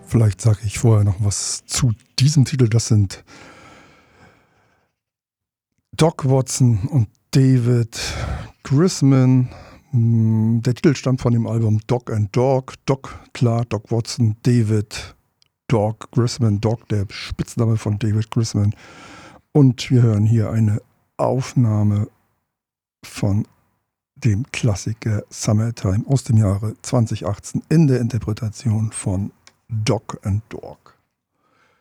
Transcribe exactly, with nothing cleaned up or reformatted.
Vielleicht sage ich vorher noch was zu diesem Titel. Das sind Doc Watson und David Grisman. Der Titel stammt von dem Album Dog and Dog. Doc, klar, Doc Watson, David, Dog Grisman. Dog, der Spitzname von David Grisman. Und wir hören hier eine Aufnahme von dem Klassiker Summertime aus dem Jahre zwanzig achtzehn in der Interpretation von Dog and Dog.